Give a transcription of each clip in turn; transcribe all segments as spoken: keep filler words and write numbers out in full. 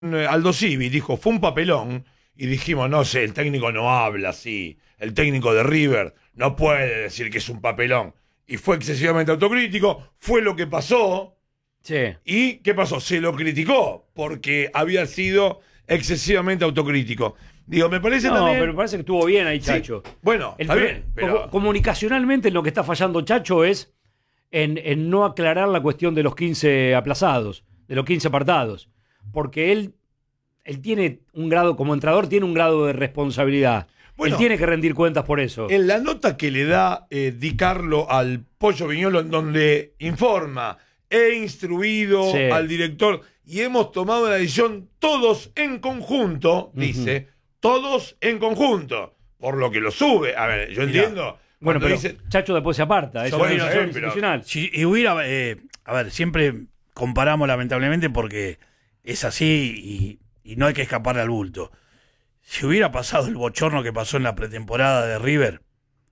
Aldo Civi dijo, fue un papelón, y dijimos, no sé, el técnico no habla así, el técnico de River no puede decir que es un papelón, y fue excesivamente autocrítico, fue lo que pasó, sí. ¿Y qué pasó? Se lo criticó, porque había sido excesivamente autocrítico. Digo, me parece no, también... pero me parece que estuvo bien ahí, Chacho. Sí, bueno, el, está bien, pero... Comunicacionalmente lo que está fallando Chacho es en, en no aclarar la cuestión de los quince aplazados, de los quince apartados. Porque él, él tiene un grado, como entrenador, tiene un grado de responsabilidad. Bueno, él tiene que rendir cuentas por eso. En la nota que le da eh, Di Carlo al Pollo Viñolo, en donde informa, he instruido sí. al director y hemos tomado la decisión todos en conjunto, uh-huh. dice, todos en conjunto, por lo que lo sube. A ver, yo Mirá. entiendo. Bueno, pero dice, Chacho después se aparta. Eso bueno, es sí, institucional. Si y hubiera, eh, a ver, siempre comparamos lamentablemente porque es así y, y no hay que escapar al bulto. Si hubiera pasado el bochorno que pasó en la pretemporada de River,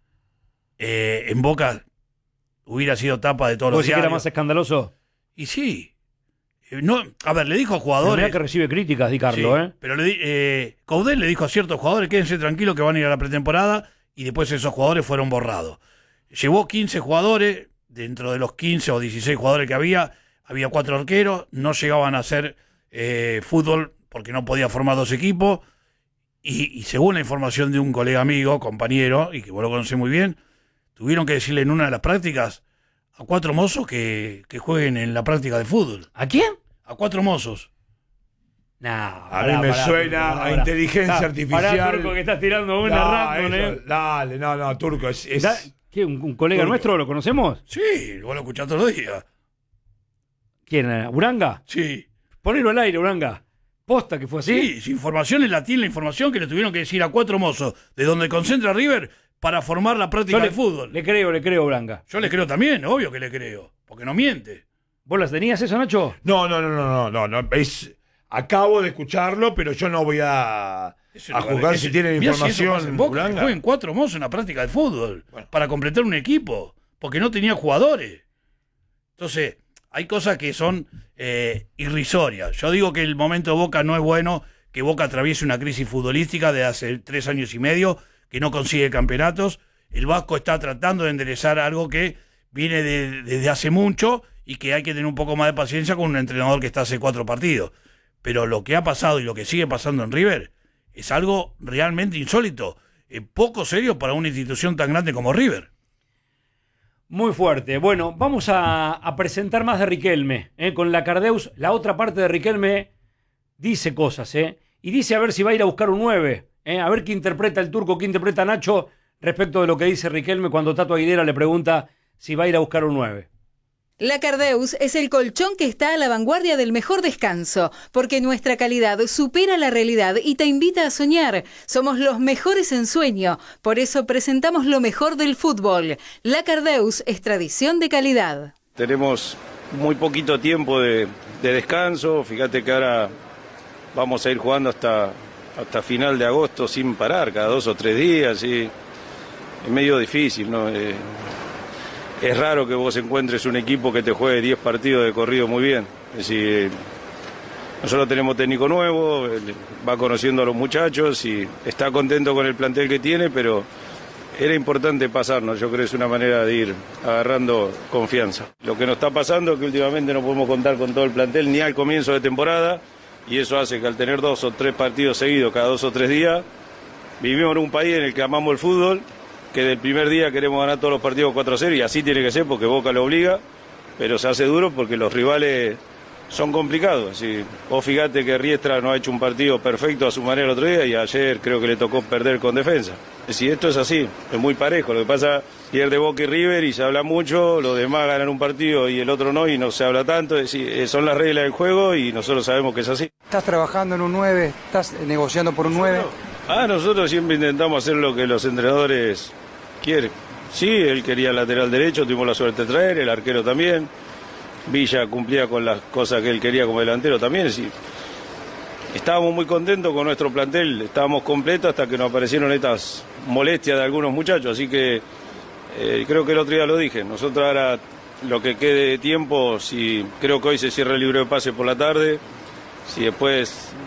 eh, en Boca hubiera sido tapa de todos los diarios. ¿Puede ser que era más escandaloso? Y sí. No, a ver, le dijo a jugadores... La que recibe críticas, Di Carlo, sí, ¿eh? Pero le, eh, Coudet le dijo a ciertos jugadores, quédense tranquilos que van a ir a la pretemporada, y después esos jugadores fueron borrados. Llevó quince jugadores, dentro de los quince o dieciséis jugadores que había, había cuatro arqueros, no llegaban a hacer eh, fútbol porque no podía formar dos equipos, y, y según la información de un colega amigo, compañero, y que vos lo conocés muy bien, tuvieron que decirle en una de las prácticas a cuatro mozos que, que jueguen en la práctica de fútbol. ¿A quién? A cuatro mozos. No, a pará, mí me pará, suena pará, a pará. inteligencia Pará, artificial. Pará, Turco, que estás tirando una no, random, eso, ¿eh? Dale, no, no, Turco, es... es... Da, ¿qué, un, un colega Turco. nuestro? ¿Lo conocemos? Sí, vos lo escuchás todos los días. ¿Quién era? ¿Uranga? Sí. Ponelo al aire, Uranga. ¿Posta que fue así? Sí, su información es la tiene la información que le tuvieron que decir a cuatro mozos de donde concentra River para formar la práctica Yo de le, fútbol. Le creo, le creo, Uranga. Yo le creo también, obvio que le creo, porque no miente. ¿Vos las tenías eso, Nacho? No, no, no, no, no, no, no. Es, acabo de escucharlo, pero yo no voy a, a juzgar si tienen información. Si en Boca, que jueguen cuatro mozos en la práctica de fútbol bueno. para completar un equipo, porque no tenía jugadores. Entonces, hay cosas que son eh, irrisorias. Yo digo que el momento de Boca no es bueno, que Boca atraviese una crisis futbolística de hace tres años y medio, que no consigue campeonatos. El Vasco está tratando de enderezar algo que viene de, desde hace mucho y que hay que tener un poco más de paciencia con un entrenador que está hace cuatro partidos. Pero lo que ha pasado y lo que sigue pasando en River es algo realmente insólito, eh, poco serio para una institución tan grande como River. Muy fuerte. Bueno, vamos a, a presentar más de Riquelme. ¿eh? Con la Cardeus, la otra parte de Riquelme dice cosas, ¿eh? Y dice a ver si va a ir a buscar un nueve. ¿eh? A ver qué interpreta el Turco, qué interpreta Nacho respecto de lo que dice Riquelme cuando Tato Aguilera le pregunta si va a ir a buscar un nueve. La Cardeus es el colchón que está a la vanguardia del mejor descanso, porque nuestra calidad supera la realidad y te invita a soñar. Somos los mejores en sueño, por eso presentamos lo mejor del fútbol. La Cardeus es tradición de calidad. Tenemos muy poquito tiempo de, de descanso, fíjate que ahora vamos a ir jugando hasta, hasta final de agosto sin parar, cada dos o tres días, y es medio difícil, ¿no? Eh, Es raro que vos encuentres un equipo que te juegue diez partidos de corrido muy bien. Es decir, nosotros tenemos técnico nuevo, va conociendo a los muchachos y está contento con el plantel que tiene, pero era importante pasarnos. Yo creo que es una manera de ir agarrando confianza. Lo que nos está pasando es que últimamente no podemos contar con todo el plantel ni al comienzo de temporada, y eso hace que al tener dos o tres partidos seguidos cada dos o tres días, vivimos en un país en el que amamos el fútbol, que del primer día queremos ganar todos los partidos cuatro a cero, y así tiene que ser porque Boca lo obliga, pero se hace duro porque los rivales son complicados. Así, vos fíjate que Riestra no ha hecho un partido perfecto a su manera el otro día, y ayer creo que le tocó perder con defensa. Es decir, esto es así, es muy parejo. Lo que pasa, pierde Boca y River y se habla mucho, los demás ganan un partido y el otro no, y no se habla tanto. Es decir, son las reglas del juego y nosotros sabemos que es así. ¿Estás trabajando en un nueve? ¿Estás negociando por un nueve? Ah, nosotros siempre intentamos hacer lo que los entrenadores quieren. Sí, él quería lateral derecho, tuvimos la suerte de traer, el arquero también. Villa cumplía con las cosas que él quería como delantero también. Es decir, estábamos muy contentos con nuestro plantel, estábamos completos hasta que nos aparecieron estas molestias de algunos muchachos. Así que eh, creo que el otro día lo dije. Nosotros ahora, lo que quede de tiempo, si creo que hoy se cierra el libro de pase por la tarde, si después